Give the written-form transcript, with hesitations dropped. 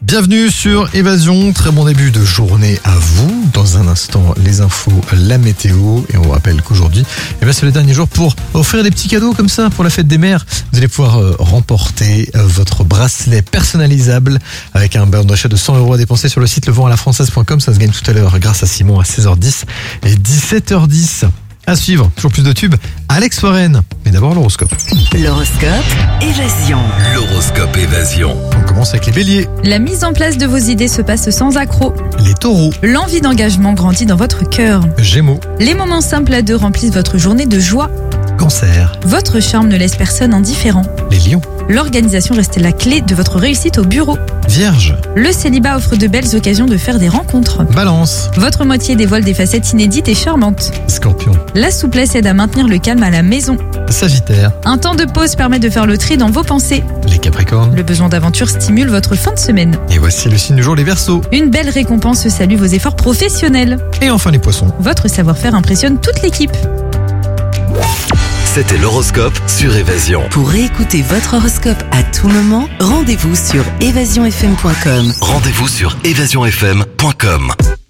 Bienvenue sur Évasion, très bon début de journée à vous. Dans un instant, les infos, la météo. Et on vous rappelle qu'aujourd'hui, c'est le dernier jour pour offrir des petits cadeaux comme ça pour la fête des mères. Vous allez pouvoir remporter votre bracelet personnalisable avec un bon d'achat de 100 € à dépenser sur le site leventalafrançaise.com. Ça se gagne tout à l'heure grâce à Simon à 16h10 et 17h10. À suivre, toujours plus de tubes, Alex Warren. Mais d'abord l'horoscope. L'horoscope Évasion. L'horoscope Évasion. On commence avec les béliers, La mise en place de vos idées se passe sans accroc. les taureaux, L'envie d'engagement grandit dans votre cœur. gémeaux, Les moments simples à deux remplissent votre journée de joie. cancer, Votre charme ne laisse personne indifférent. les lions, L'organisation reste la clé de votre réussite au bureau. vierge, Le célibat offre de belles occasions de faire des rencontres. balance, Votre moitié dévoile des facettes inédites et charmantes. scorpion, La souplesse aide à maintenir le calme à la maison. sagittaire, Un temps de pause permet de faire le tri dans vos pensées. les capricornes. Le besoin d'aventure stimule votre fin de semaine. Et voici le signe du jour, les verseaux. Une belle récompense salue vos efforts professionnels. Et enfin les poissons. Votre savoir-faire impressionne toute l'équipe. C'était l'horoscope sur Évasion. Pour réécouter votre horoscope à tout moment, rendez-vous sur évasionfm.com. Rendez-vous sur évasionfm.com.